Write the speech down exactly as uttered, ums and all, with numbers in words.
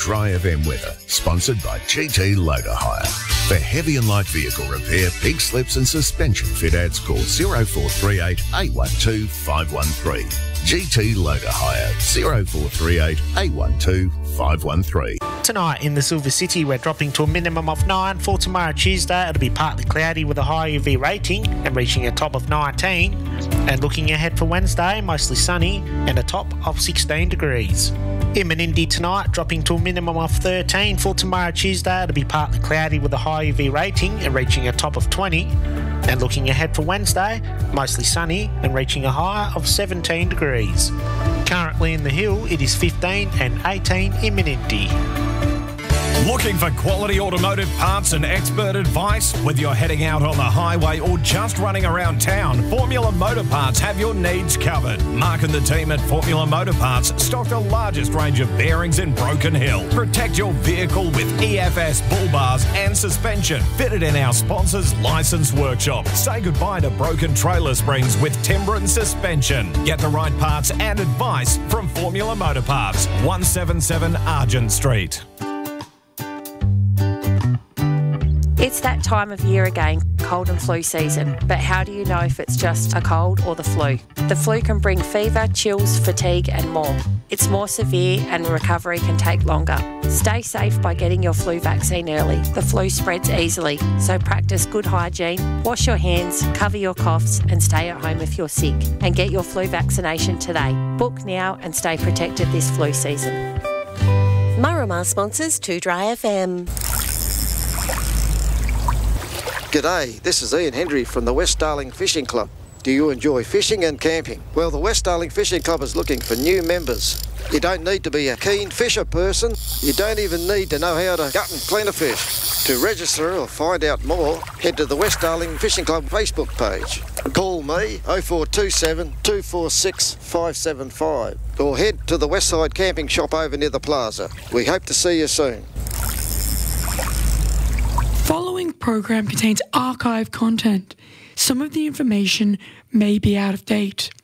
Dry F M weather, sponsored by G T Loader Hire. For heavy and light vehicle repair, pig slips and suspension fit outs, call zero four three eight, eight one two, five one three. G T Loader Hire, zero four three eight, eight one two, five one three. Tonight in the Silver City, we're dropping to a minimum of nine. For tomorrow, Tuesday, it'll be partly cloudy with a high U V rating and reaching a top of nineteen. And looking ahead for Wednesday, mostly sunny and a top of sixteen degrees. In Menindee tonight, dropping to a minimum of thirteen. For tomorrow, Tuesday, it'll be partly cloudy with a high U V rating and reaching a top of twenty. And looking ahead for Wednesday, mostly sunny and reaching a high of seventeen degrees. Currently in the Hill, it is fifteen and eighteen in Menindee. Looking for quality automotive parts and expert advice? Whether you're heading out on the highway or just running around town, Formula Motor Parts have your needs covered. Mark and the team at Formula Motor Parts stock the largest range of bearings in Broken Hill. Protect your vehicle with E F S bull bars and suspension fitted in our sponsor's licensed workshop. Say goodbye to broken trailer springs with Timbren suspension. Get the right parts and advice from Formula Motor Parts, one seventy-seven Argent Street. It's that time of year again, cold and flu season. But how do you know if it's just a cold or the flu? The flu can bring fever, chills, fatigue and more. It's more severe and recovery can take longer. Stay safe by getting your flu vaccine early. The flu spreads easily, so practice good hygiene, wash your hands, cover your coughs and stay at home if you're sick. And get your flu vaccination today. Book now and stay protected this flu season. Murramah sponsors two Dry F M. G'day, this is Ian Hendry from the West Darling Fishing Club. Do you enjoy fishing and camping? Well, the West Darling Fishing Club is looking for new members. You don't need to be a keen fisher person. You don't even need to know how to gut and clean a fish. To register or find out more, head to the West Darling Fishing Club Facebook page. Call me oh four two seven, two four six, five seven five or head to the Westside Camping Shop over near the plaza. We hope to see you soon. Following program contains archive content. Some of the information may be out of date.